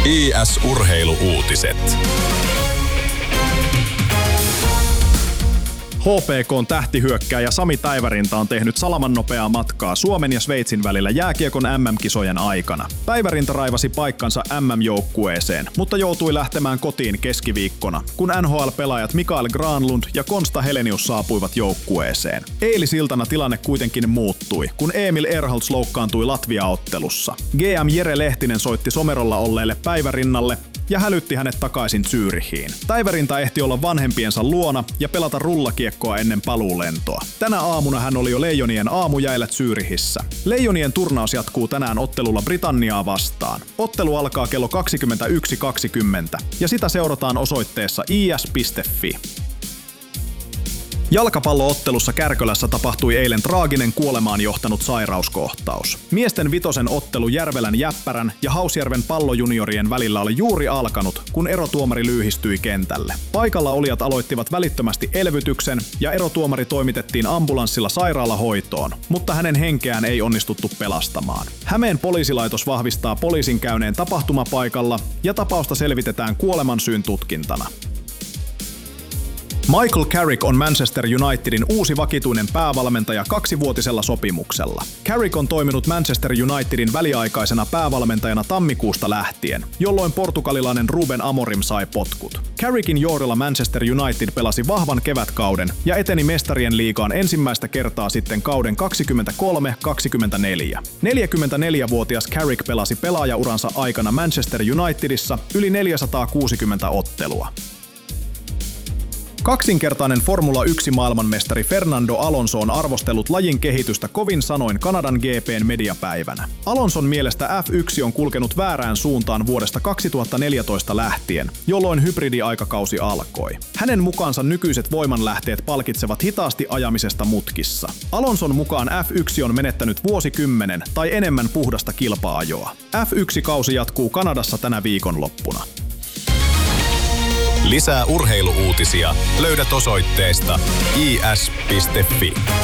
IS-urheilu-uutiset. HPK:n tähtihyökkääjä Sami Päivärinta on tehnyt salamannopeaa matkaa Suomen ja Sveitsin välillä jääkiekon MM-kisojen aikana. Päivärinta raivasi paikkansa MM-joukkueeseen, mutta joutui lähtemään kotiin keskiviikkona, kun NHL-pelaajat Mikael Granlund ja Konsta Helenius saapuivat joukkueeseen. Eilisiltana tilanne kuitenkin muuttui, kun Emil Ehrholz loukkaantui Latvia-ottelussa. GM Jere Lehtinen soitti Somerolla olleelle Päivärinnalle ja hälytti hänet takaisin Zürichiin. Päivärinta ehti olla vanhempiensa luona ja pelata rullakiekkoa ennen paluulentoa. Tänä aamuna hän oli jo Leijonien aamujäillä Zürichissä. Leijonien turnaus jatkuu tänään ottelulla Britanniaa vastaan. Ottelu alkaa kello 21.20 ja sitä seurataan osoitteessa is.fi. Jalkapalloottelussa Kärkölässä tapahtui eilen traaginen kuolemaan johtanut sairauskohtaus. Miesten vitosen ottelu Järvelän Jäppärän ja Hausjärven pallojuniorien välillä oli juuri alkanut, kun erotuomari lyyhistyi kentälle. Paikalla olijat aloittivat välittömästi elvytyksen ja erotuomari toimitettiin ambulanssilla sairaalahoitoon, mutta hänen henkeään ei onnistuttu pelastamaan. Hämeen poliisilaitos vahvistaa poliisin käyneen tapahtumapaikalla ja tapausta selvitetään kuolemansyyn tutkintana. Michael Carrick on Manchester Unitedin uusi vakituinen päävalmentaja 2-vuotisella sopimuksella. Carrick on toiminut Manchester Unitedin väliaikaisena päävalmentajana tammikuusta lähtien, jolloin portugalilainen Ruben Amorim sai potkut. Carrickin johdolla Manchester United pelasi vahvan kevätkauden ja eteni mestarien liigaan ensimmäistä kertaa sitten kauden 23-24. 44-vuotias Carrick pelasi pelaajauransa aikana Manchester Unitedissa yli 460 ottelua. Kaksinkertainen Formula 1-maailmanmestari Fernando Alonso on arvostellut lajin kehitystä kovin sanoin Kanadan GP:n mediapäivänä. Alonson mielestä F1 on kulkenut väärään suuntaan vuodesta 2014 lähtien, jolloin hybridiaikakausi alkoi. Hänen mukaansa nykyiset voimanlähteet palkitsevat hitaasti ajamisesta mutkissa. Alonson mukaan F1 on menettänyt vuosikymmenen tai enemmän puhdasta kilpa-ajoa. F1-kausi jatkuu Kanadassa tänä viikonloppuna. Lisää urheilu-uutisia löydät osoitteesta is.fi.